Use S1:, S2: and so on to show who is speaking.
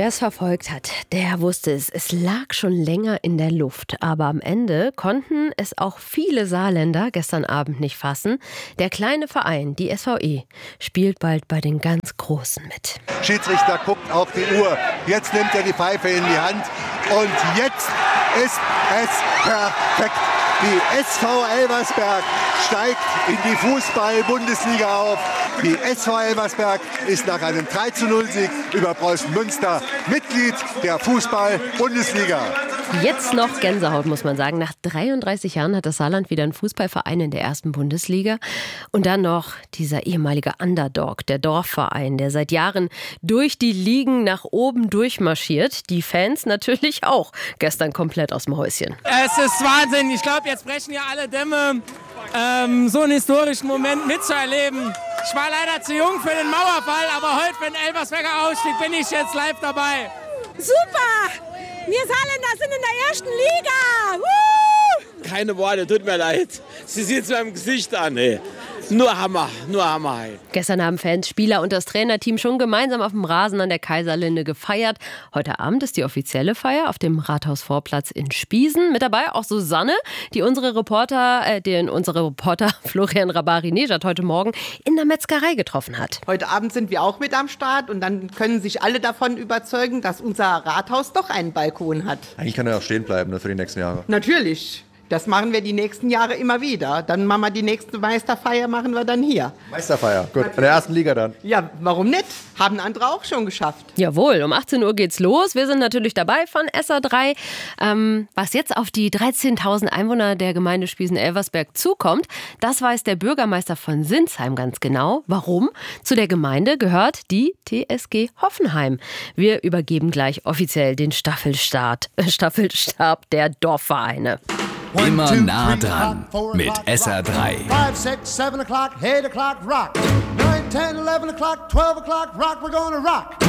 S1: Wer es verfolgt hat, der wusste es. Es lag schon länger in der Luft. Aber am Ende konnten es auch viele Saarländer gestern Abend nicht fassen. Der kleine Verein, die SVE, spielt bald bei den ganz Großen mit.
S2: Schiedsrichter guckt auf die Uhr. Jetzt nimmt er die Pfeife in die Hand. Und jetzt ist es perfekt. Die SV Elversberg steigt in die Fußball-Bundesliga auf. Die SV Elversberg ist nach einem 3:0-Sieg über Preußen Münster Mitglied der Fußball-Bundesliga.
S1: Jetzt noch Gänsehaut, muss man sagen. Nach 33 Jahren hat das Saarland wieder einen Fußballverein in der ersten Bundesliga. Und dann noch dieser ehemalige Underdog, der Dorfverein, der seit Jahren durch die Ligen nach oben durchmarschiert. Die Fans natürlich auch gestern komplett aus dem Häuschen.
S3: Es ist Wahnsinn. Ich glaube, jetzt brechen ja alle Dämme, so einen historischen Moment mitzuerleben. Ich war leider zu jung für den Mauerfall, aber heute, wenn Elversberger ausstieg, bin ich jetzt live dabei.
S4: Super! Wir Saarländer sind in der ersten Liga! Woo!
S5: Keine Worte, tut mir leid. Sie sieht es meinem Gesicht an, ey. Nur Hammer, nur Hammer. Ey.
S1: Gestern haben Fans, Spieler und das Trainerteam schon gemeinsam auf dem Rasen an der Kaiserlinde gefeiert. Heute Abend ist die offizielle Feier auf dem Rathausvorplatz in Spiesen. Mit dabei auch Susanne, den unsere Reporter Florian Rabari-Nejad heute Morgen in der Metzgerei getroffen hat.
S6: Heute Abend sind wir auch mit am Start und dann können sich alle davon überzeugen, dass unser Rathaus doch einen Balkon hat.
S7: Eigentlich kann er auch stehen bleiben, für die nächsten Jahre.
S6: Natürlich. Das machen wir die nächsten Jahre immer wieder. Dann machen wir die nächste Meisterfeier, machen wir dann hier.
S7: Meisterfeier, gut. In der ersten Liga dann.
S6: Ja, warum nicht? Haben andere auch schon geschafft.
S1: Jawohl, um 18 Uhr geht's los. Wir sind natürlich dabei von SA3. Was jetzt auf die 13.000 Einwohner der Gemeinde Spiesen-Elversberg zukommt, das weiß der Bürgermeister von Sinsheim ganz genau. Warum? Zu der Gemeinde gehört die TSG Hoffenheim. Wir übergeben gleich offiziell den Staffelstab der Dorfvereine.
S8: Immer nah dran mit SR3.
S9: 5, 6, 7 o'clock, 8 o'clock, rock. 9, 10, 11 o'clock, 12 o'clock, rock, we're gonna rock.